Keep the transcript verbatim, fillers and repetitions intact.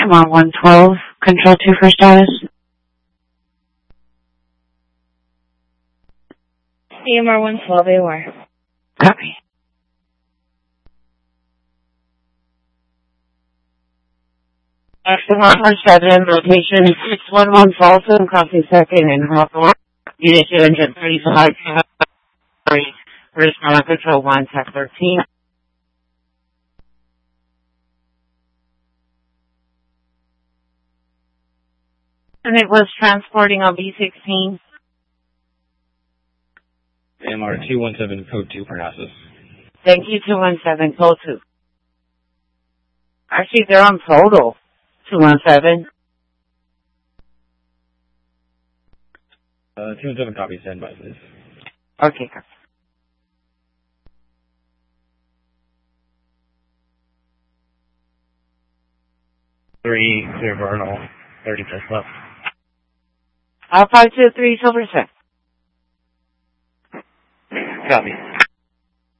M R one twelve, control two for status. A M R one twelve, A O R. Copy. Action one one seven, location six one one Folsom, crossing second and Hawthorne. Unit two hundred thirty-five, British Northern Control one, Tech thirteen. And it was transporting on B sixteen. M R two one seven, code two, Parnassus. Thank you, two one seven, code two. Actually, they're on total. two one seven. Uh, two one seven, copy, stand by, please. Okay, copy. Three, clear Vernal, thirty just left. Alpha two three, Silver Six. Copy.